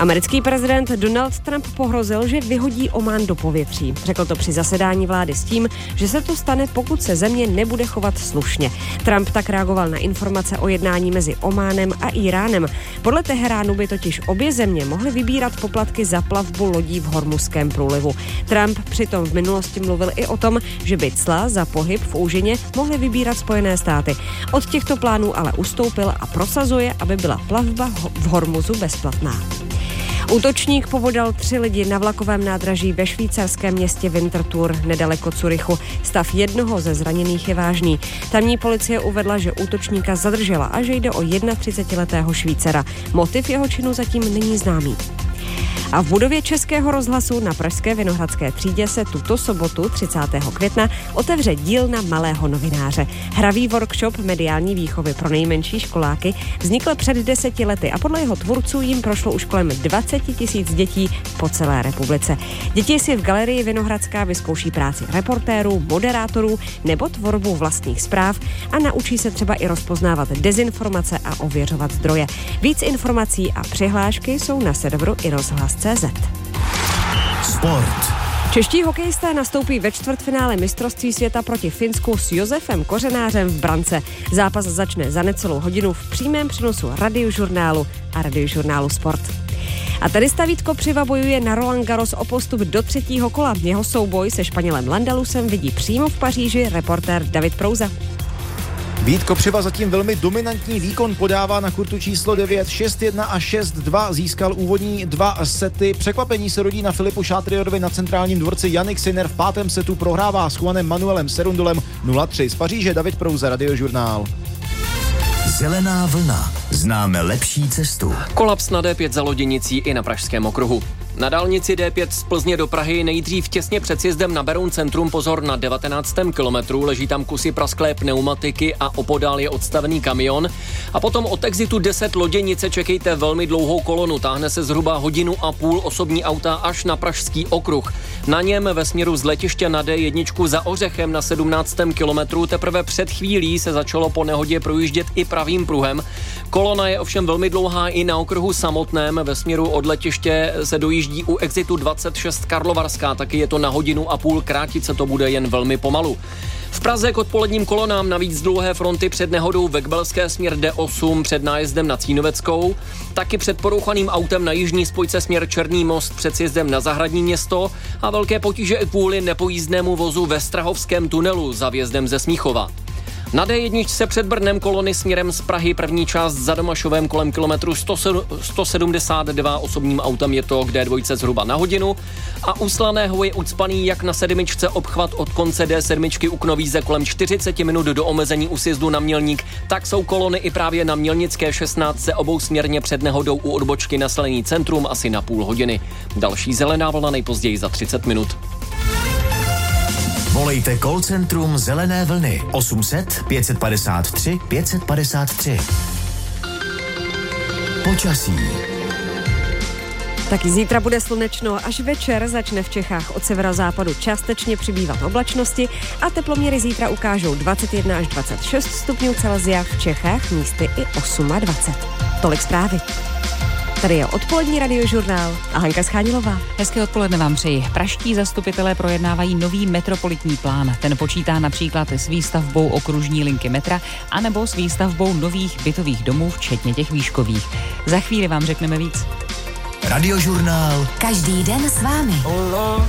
Americký prezident Donald Trump pohrozil, že vyhodí Omán do povětří. Řekl to při zasedání vlády s tím, že se to stane, pokud se země nebude chovat slušně. Trump tak reagoval na informace o jednání mezi Ománem a Íránem. Podle Teheránu by totiž obě země mohly vybírat poplatky za plavbu lodí v Hormuzském průlivu. Trump přitom v minulosti mluvil i o tom, že by cla za pohyb v úžině mohly vybírat Spojené státy. Od těchto plánů ale ustoupil a prosazuje, aby byla plavba v Hormuzu bezplatná. Útočník povodal 3 lidi na vlakovém nádraží ve švýcarském městě Winterthur nedaleko Curychu. Stav jednoho ze zraněných je vážný. Tamní policie uvedla, že útočníka zadržela a že jde o 31letého Švýcara. Motiv jeho činu zatím není známý. A v budově Českého rozhlasu na pražské Vinohradské třídě se tuto sobotu 30. května otevře dílna malého novináře. Hravý workshop mediální výchovy pro nejmenší školáky vznikl před 10 lety a podle jeho tvůrců jim prošlo už kolem 20 000 dětí po celé republice. Děti si v galerii Vinohradská vyzkouší práci reportérů, moderátorů nebo tvorbu vlastních zpráv a naučí se třeba i rozpoznávat dezinformace a ověřovat zdroje. Víc informací a přihlášky jsou na serveru iRozhlas.cz. Sport. Čeští hokejisté nastoupí ve čtvrtfinále mistrovství světa proti Finsku s Josefem Kořenářem v brance. Zápas začne za necelou hodinu v přímém přenosu Radiožurnálu a Radiožurnálu Sport. A tenista Vít Kopřiva bojuje na Roland Garros o postup do 3. kola. Jeho souboj se Španělem Landalusem vidí přímo v Paříži reportér David Prouza. Vít Kopřiva zatím velmi dominantní výkon podává na kurtu číslo 9, 6-1 a 6-2, získal úvodní 2 sety. Překvapení se rodí na Filipu Šátriorovi na centrálním dvorci. Jannik Sinner v 5. setu prohrává s Juanem Manuelem Serundolem 0-3. Z Paříže David Prouza, Radiožurnál. Zelená vlna. Známe lepší cestu. Kolaps na D5 za Loděnicí i na Pražském okruhu. Na dálnici D5 z Plzně do Prahy nejdřív těsně před sjezdem na Beroun centrum pozor na 19. kilometru, leží tam kusy prasklé pneumatiky a opodál je odstavený kamion. A potom od exitu 10 Loděnice čekejte velmi dlouhou kolonu, táhne se zhruba 1,5 hodiny osobní auta až na Pražský okruh. Na něm ve směru z letiště na D1 za Ořechem na 17. kilometru teprve před chvílí se začalo po nehodě projíždět i pravým pruhem. Kolona je ovšem velmi dlouhá i na okruhu samotném, ve směru od letiště se dojíždí u exitu 26 Karlovarská, taky je to na 1,5 hodiny, krátit se to bude jen velmi pomalu. V Praze k odpoledním kolonám navíc dlouhé fronty před nehodou Vekbelské směr D8 před nájezdem na Cínoveckou, taky před porouchaným autem na jižní spojce směr Černý most před sjezdem na Zahradní Město a velké potíže i kvůli nepojízdnému vozu ve Strahovském tunelu za vjezdem ze Smíchova. Na D1 se před Brnem kolony směrem z Prahy první část za Domašovem kolem kilometru 172 osobním autem je to k D2 zhruba na 1 hodinu a u Slaného je ucpaný jak na 7 obchvat od konce D7 u Knovíze kolem 40 minut do omezení u sjezdu na Mělník, tak jsou kolony i právě na Mělnické 16 obousměrně před nehodou u odbočky na Slení centrum asi na půl hodiny. Další zelená vlna nejpozději za 30 minut. Volejte call centrum Zelené vlny 800 553 553. Počasí. Taky zítra bude slunečno, až večer začne v Čechách od severozápadu částečně přibývat oblačnosti a teploměry zítra ukážou 21 až 26 stupňů Celsia, v Čechách místy i 28. Tolik zprávy. Tady je odpolední Radiožurnál a Hanka Schánilová. Hezké odpoledne vám přeji. Pražští zastupitelé projednávají nový metropolitní plán. Ten počítá například s výstavbou okružní linky metra anebo s výstavbou nových bytových domů, včetně těch výškových. Za chvíli vám řekneme víc. Radiožurnál. Každý den s vámi.